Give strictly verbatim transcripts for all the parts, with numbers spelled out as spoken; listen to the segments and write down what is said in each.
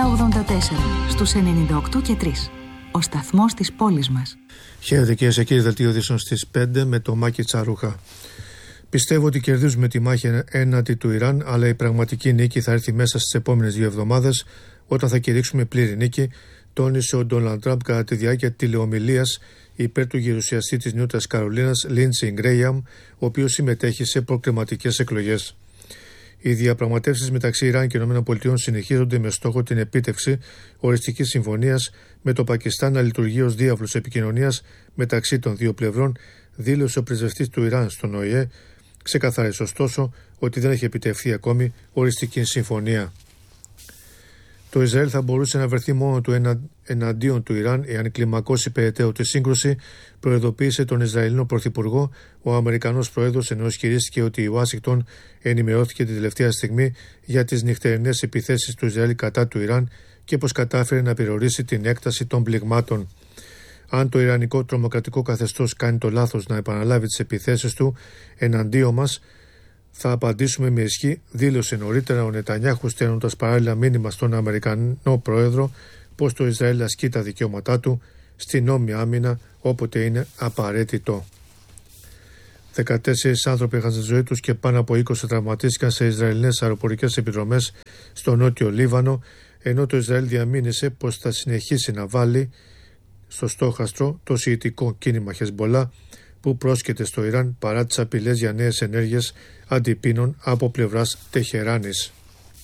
εννιά ογδόντα τέσσερα στους ενενήντα οκτώ και τρία. Ο σταθμός της πόλης μας. Χαίρετε κυρίες και κύριοι, δελτίο ειδήσεων στις πέντε με το Μάκη Τσαρούχα. Πιστεύω ότι κερδίζουμε τη μάχη έναντι του Ιράν, αλλά η πραγματική νίκη θα έρθει μέσα στις επόμενες δύο εβδομάδες, όταν θα κηρύξουμε πλήρη νίκη, τόνισε ο Ντόναλντ Τραμπ κατά τη διάρκεια τηλεομιλίας υπέρ του γερουσιαστή της Νότιας Καρολίνας, Λίντσεϊ Γκρέιαμ, ο οποίος συμμετέχει σε προκριματικές εκλογές. Οι διαπραγματεύσεις μεταξύ Ιράν και ΗΠΑ συνεχίζονται με στόχο την επίτευξη οριστικής συμφωνίας, με το Πακιστάν να λειτουργεί ως διάβλος επικοινωνίας μεταξύ των δύο πλευρών, δήλωσε ο πρεσβευτής του Ιράν στον Ο Ε Ε, ξεκαθάρισε ωστόσο ότι δεν έχει επιτευχθεί ακόμη οριστική συμφωνία. Το Ισραήλ θα μπορούσε να βρεθεί μόνο του ενα, εναντίον του Ιράν εάν κλιμακώσει περαιτέρω τη σύγκρουση, προειδοποίησε τον Ισραηλινό Πρωθυπουργό ο Αμερικανός Πρόεδρος, ενώ ισχυρίστηκε ότι η Ουάσιγκτον ενημερώθηκε την τελευταία στιγμή για τις νυχτερινές επιθέσεις του Ισραήλ κατά του Ιράν και πως κατάφερε να περιορίσει την έκταση των πληγμάτων. Αν το Ιρανικό τρομοκρατικό καθεστώς κάνει το λάθος να επαναλάβει τις επιθέσεις του εναντίον μας, θα απαντήσουμε με ισχύ, δήλωσε νωρίτερα ο Νετανιάχου, στέλνοντας παράλληλα μήνυμα στον Αμερικανό Πρόεδρο πως το Ισραήλ ασκεί τα δικαιώματά του στην νόμιμη άμυνα όποτε είναι απαραίτητο. δεκατέσσερις άνθρωποι έχασαν τη ζωή τους και πάνω από είκοσι τραυματίστηκαν σε Ισραηλινές αεροπορικές επιδρομές στο νότιο Λίβανο, ενώ το Ισραήλ διαμήνυσε πως θα συνεχίσει να βάλει στο στόχαστρο το σιητικό κίνημα Χεσμπολά, που πρόσκειται στο Ιράν παρά τις απειλές για νέες ενέργειες αντιπίνων από πλευράς Τεχεράνης.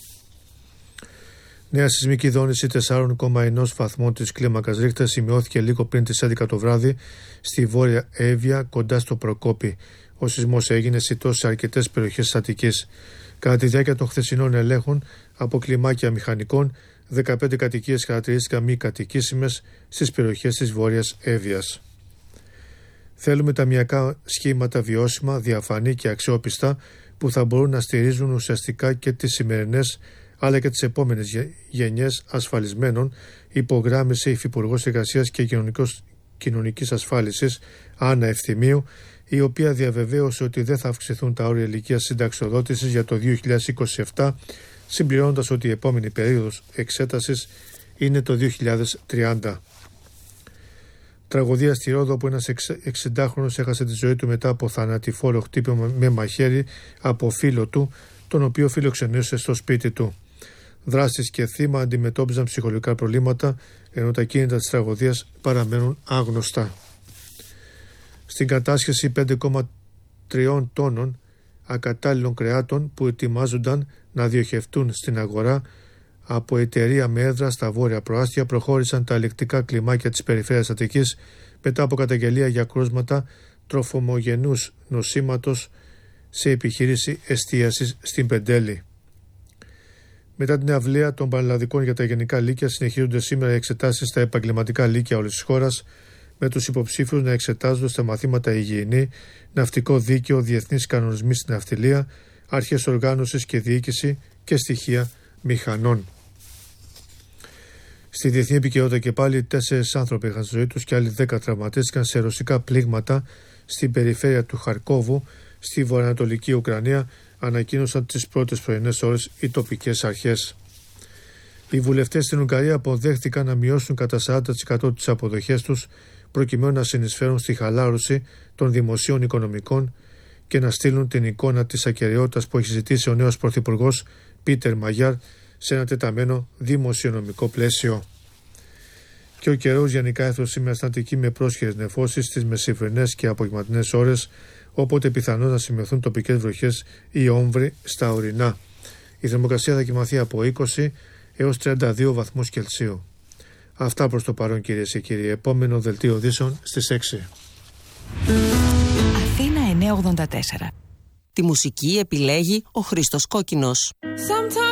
Νέα σεισμική δόνηση τέσσερα κόμμα ένα βαθμών της κλίμακας Ρίχτερ σημειώθηκε λίγο πριν τις έντεκα το βράδυ στη Βόρεια Εύβοια κοντά στο Προκόπι. Ο σεισμός έγινε σιτός σε αρκετές περιοχές της Αττικής. Κατά τη διάρκεια των χθεσινών ελέγχων από κλιμάκια μηχανικών, δεκαπέντε κατοικίες χαρακτηρίστηκαν μη κατοικήσιμες στις περιοχές της Βόρειας Εύβοιας. Θέλουμε ταμιακά σχήματα βιώσιμα, διαφανή και αξιόπιστα που θα μπορούν να στηρίζουν ουσιαστικά και τις σημερινές αλλά και τις επόμενες γενιές ασφαλισμένων, υπογράμμισε η Υφυπουργός Εργασίας και Κοινωνικής Ασφάλισης Άννα Ευθυμίου, η οποία διαβεβαίωσε ότι δεν θα αυξηθούν τα όρια ηλικίας συνταξιοδότησης για το δύο χιλιάδες είκοσι επτά, συμπληρώνοντας ότι η επόμενη περίοδος εξέτασης είναι το δύο χιλιάδες τριάντα. Τραγωδία στη Ρόδο, όπου ένας εξηντάχρονος έχασε τη ζωή του μετά από θανατηφόρο χτύπημα με μαχαίρι από φίλο του, τον οποίο φιλοξενούσε στο σπίτι του. Δράστης και θύμα αντιμετώπιζαν ψυχολογικά προβλήματα, ενώ τα κίνητα της τραγωδίας παραμένουν άγνωστα. Στην κατάσχεση πέντε κόμμα τρία τόνων ακατάλληλων κρεάτων που ετοιμάζονταν να διοχευτούν στην αγορά από εταιρεία με έδρα στα βόρεια προάστια, προχώρησαν τα ελεκτικά κλιμάκια της περιφέρειας Αττικής μετά από καταγγελία για κρούσματα τροφομογενούς νοσήματος σε επιχείρηση εστίασης στην Πεντέλη. Μετά την αυλαία των πανελλαδικών για τα γενικά λύκεια, συνεχίζονται σήμερα οι εξετάσεις στα επαγγελματικά λύκεια όλης της χώρας, με τους υποψήφιους να εξετάζονται στα μαθήματα υγιεινή, ναυτικό δίκαιο, διεθνείς κανονισμοί στην ναυτιλία, αρχές οργάνωσης και διοίκηση και στοιχεία μηχανών. Στη διεθνή επικαιρότητα και πάλι, τέσσερις άνθρωποι είχαν τη ζωή τους και άλλοι δέκα τραυματίστηκαν σε ρωσικά πλήγματα στην περιφέρεια του Χαρκόβου, στη βορειοανατολική Ουκρανία, ανακοίνωσαν τις πρώτες πρωινές ώρες οι τοπικές αρχές. Οι βουλευτές στην Ουγγαρία αποδέχτηκαν να μειώσουν κατά σαράντα τοις εκατό τις αποδοχές τους, προκειμένου να συνεισφέρουν στη χαλάρωση των δημοσίων οικονομικών και να στείλουν την εικόνα της ακεραιότητας που έχει ζητήσει ο νέος πρωθυπουργός Πίτερ Μαγιάρ σε ένα τεταμένο δημοσιονομικό πλαίσιο. Και ο καιρός γενικά έθωσε σήμερα στην Αττική με πρόσχερες νεφώσεις στις μεσημβρινές και απογευματινές ώρες, όποτε πιθανόν να σημειωθούν τοπικές βροχές ή όμβροι στα ορεινά. Η θερμοκρασία θα κοιμαθεί από είκοσι έως τριάντα δύο βαθμούς Κελσίου. Αυτά προς το παρόν, κυρίες και κύριοι. Επόμενο δελτίο ειδήσεων στις έξι. Αθήνα εννιακόσια ογδόντα τέσσερα. Τη μουσική επιλέγει ο Χρήστος Κόκκινος.